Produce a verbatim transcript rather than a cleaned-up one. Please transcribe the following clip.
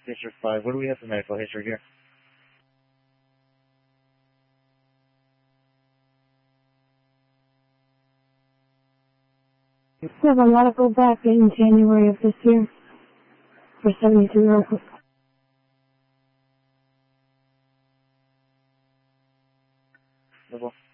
District five. What do we have for medical history here? We have a medical back in January of this year for seventy-two Norfolk. Level.